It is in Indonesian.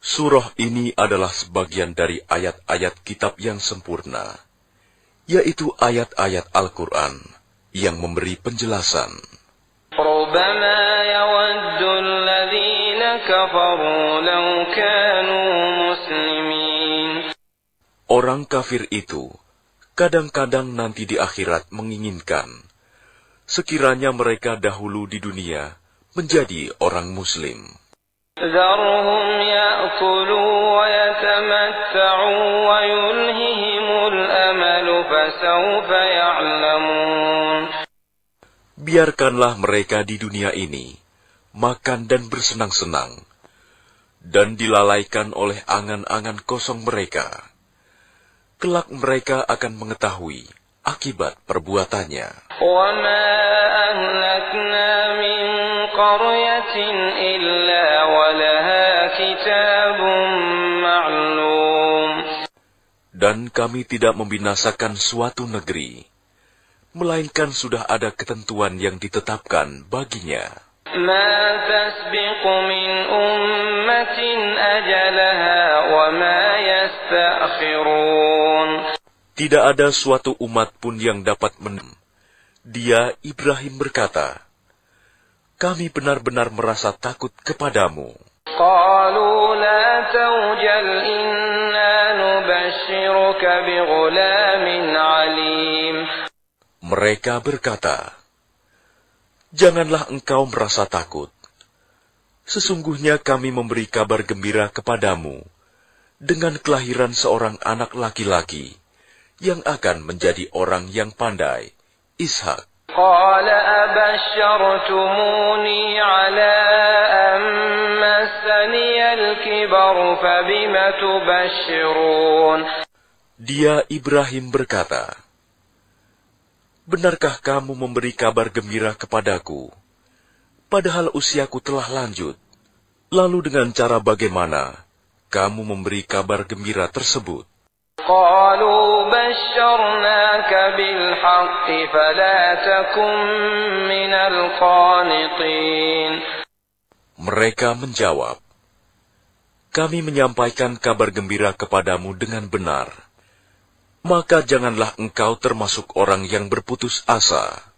Surah ini adalah sebagian dari ayat-ayat kitab yang sempurna, yaitu ayat-ayat Al-Quran yang memberi penjelasan. ربما يود الذين كفروا لو كانوا مسلمين. Orang kafir itu kadang-kadang nanti di akhirat menginginkan sekiranya mereka dahulu di dunia menjadi orang Muslim. ذرهم يأكلوا ويتمتعوا ويلههم الأمل فسوف يعلمون. Biarkanlah mereka di dunia ini makan dan bersenang-senang, dan dilalaikan oleh angan-angan kosong mereka. Kelak mereka akan mengetahui akibat perbuatannya. وما أهلكنا من قرية إلا ولها كتاب معلوم. Dan kami tidak membinasakan suatu negeri, melainkan sudah ada ketentuan yang ditetapkan baginya. ما تسبق من أمة أجلها وما يستأخرون. Tidak ada suatu umat pun yang dapat Dia, Ibrahim, berkata, kami benar-benar merasa takut kepadamu. قالوا لا توجل إنا نبشرك بغلام عليم. Mereka berkata, janganlah engkau merasa takut. Sesungguhnya kami memberi kabar gembira kepadamu dengan kelahiran seorang anak laki-laki yang akan menjadi orang yang pandai, Ishak. قال أبشرتموني على أن مسني الكبر فبم تبشرون. Dia, Ibrahim, berkata, benarkah kamu memberi kabar gembira kepadaku, padahal usiaku telah lanjut? Lalu dengan cara bagaimana kamu memberi kabar gembira tersebut? قالوا بشرناك بالحق فلا تكن من القانطين. Mereka menjawab, kami menyampaikan kabar gembira kepadamu dengan benar, maka janganlah engkau termasuk orang yang berputus asa.